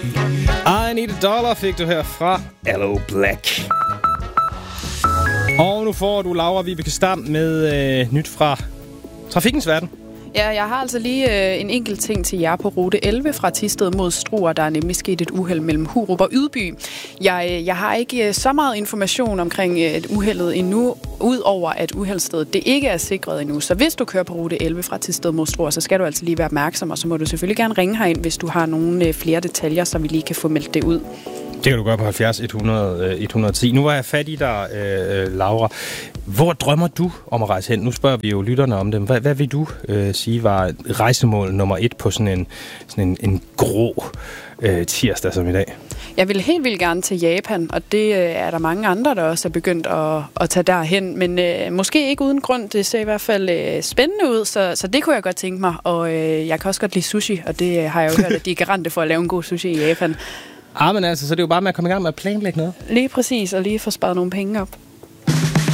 I Need a Dollar fik du her fra Aloe Blacc. Og nu får du Laura Vibeke Stam med nyt fra trafikkens verden. Ja, jeg har altså lige en enkelt ting til jer på rute 11 fra Thisted mod Struer. Der er nemlig sket et uheld mellem Hurup og Ydby. Jeg har ikke så meget information omkring uheldet endnu, udover at uheldsstedet det ikke er sikret endnu. Så hvis du kører på rute 11 fra Thisted mod Struer, så skal du altså lige være opmærksom, og så må du selvfølgelig gerne ringe herind, hvis du har nogle flere detaljer, så vi lige kan få meldt det ud. Det kan du gøre på 70 100 110. Nu var jeg fat i dig, Laura. Hvor drømmer du om at rejse hen? Nu spørger vi jo lytterne om dem. Hvad vil du sige var rejsemål nummer 1 på sådan en grå tirsdag som i dag? Jeg vil helt vildt gerne til Japan, og det er der mange andre, der også er begyndt at tage derhen. Men måske ikke uden grund. Det ser i hvert fald spændende ud, så det kunne jeg godt tænke mig. Og jeg kan også godt lide sushi, og det har jeg jo hørt, at de er garante for at lave en god sushi i Japan. Men altså, så det er jo bare med at komme i gang med at planlægge noget. Lige præcis, og lige få sparet nogle penge op.